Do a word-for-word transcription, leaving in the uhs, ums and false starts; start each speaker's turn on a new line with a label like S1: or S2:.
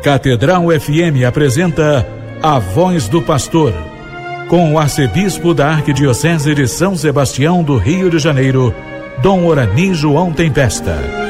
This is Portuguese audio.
S1: Catedral F M apresenta A Voz do Pastor, com o arcebispo da Arquidiocese de São Sebastião do Rio de Janeiro, Dom Orani João Tempesta.